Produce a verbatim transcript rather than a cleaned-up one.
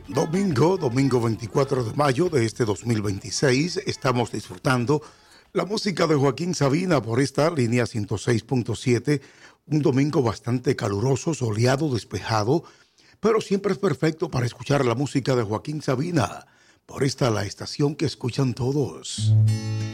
Domingo, domingo veinticuatro de mayo de este dos mil veintiséis, estamos disfrutando la música de Joaquín Sabina por esta línea ciento seis punto siete, un domingo bastante caluroso, soleado, despejado, pero siempre es perfecto para escuchar la música de Joaquín Sabina, por esta la estación que escuchan todos.